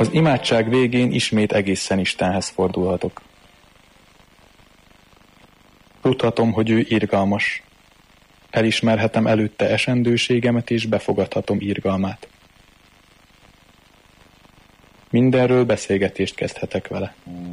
Az imádság végén ismét egészen Istenhez fordulhatok. Tudhatom, hogy ő irgalmas. Elismerhetem előtte esendőségemet, és befogadhatom irgalmát. Mindenről beszélgetést kezdhetek vele.